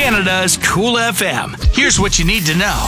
Canada's Cool FM. Here's what you need to know.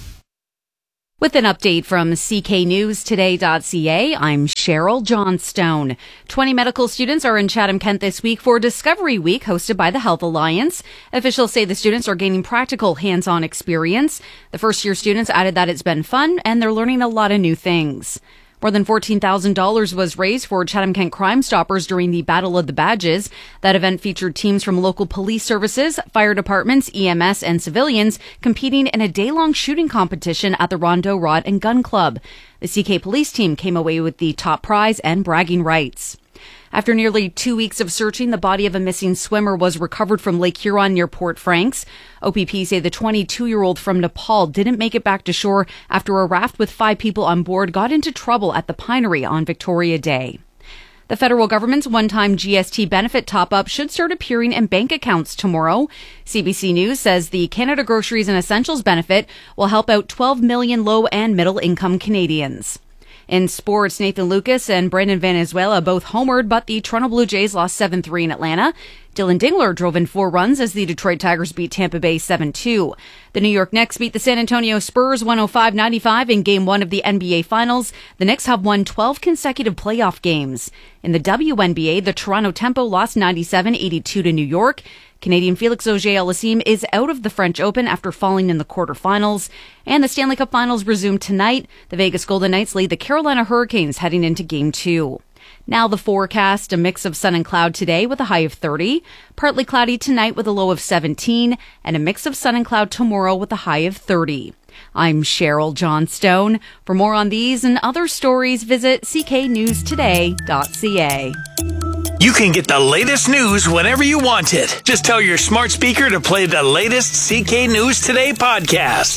With an update from cknewstoday.ca, I'm Cheryl Johnstone. 20 medical students are in Chatham-Kent this week for Discovery Week, hosted by the Health Alliance. Officials say the students are gaining practical hands-on experience. The first-year students added that it's been fun and they're learning a lot of new things. More than $14,000 was raised for Chatham-Kent Crime Stoppers during the Battle of the Badges. That event featured teams from local police services, fire departments, EMS, and civilians competing in a day-long shooting competition at the Rondeau Rod and Gun Club. The CK police team came away with the top prize and bragging rights. After nearly 2 weeks of searching, the body of a missing swimmer was recovered from Lake Huron near Port Franks. OPP say the 22-year-old from Nepal didn't make it back to shore after a raft with 5 people on board got into trouble at the Pinery on Victoria Day. The federal government's one-time GST benefit top-up should start appearing in bank accounts tomorrow. CBC News says the Canada Groceries and Essentials benefit will help out 12 million low- and middle-income Canadians. In sports, Nathan Lucas and Brandon Valenzuela both homered, but the Toronto Blue Jays lost 7-3 in Atlanta. Dylan Dingler drove in 4 runs as the Detroit Tigers beat Tampa Bay 7-2. The New York Knicks beat the San Antonio Spurs 105-95 in Game 1 of the NBA Finals. The Knicks have won 12 consecutive playoff games. In the WNBA, the Toronto Tempo lost 97-82 to New York. Canadian Felix Auger-Aliassime is out of the French Open after falling in the quarterfinals. And the Stanley Cup Finals resume tonight. The Vegas Golden Knights lead the Carolina Hurricanes heading into Game 2. Now the forecast, a mix of sun and cloud today with a high of 30, partly cloudy tonight with a low of 17, and a mix of sun and cloud tomorrow with a high of 30. I'm Cheryl Johnstone. For more on these and other stories, visit cknewstoday.ca. You can get the latest news whenever you want it. Just tell your smart speaker to play the latest CK News Today podcast.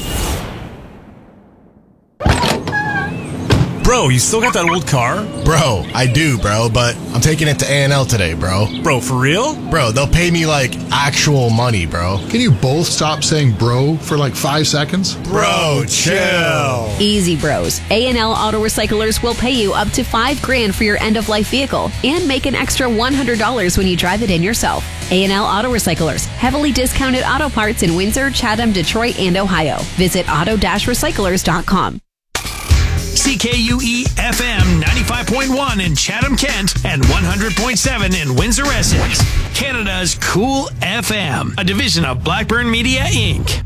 Bro, you still got that old car? Bro, I do, bro, but I'm taking it to A&L today, bro. Bro, for real? Bro, they'll pay me, actual money, bro. Can you both stop saying bro for 5 seconds? Bro, chill. Easy, bros. A&L Auto Recyclers will pay you up to $5,000 for your end-of-life vehicle and make an extra $100 when you drive it in yourself. A&L Auto Recyclers, heavily discounted auto parts in Windsor, Chatham, Detroit, and Ohio. Visit auto-recyclers.com. CKUE FM 95.1 in Chatham-Kent and 100.7 in Windsor, Essex. Canada's Cool FM, a division of Blackburn Media, Inc.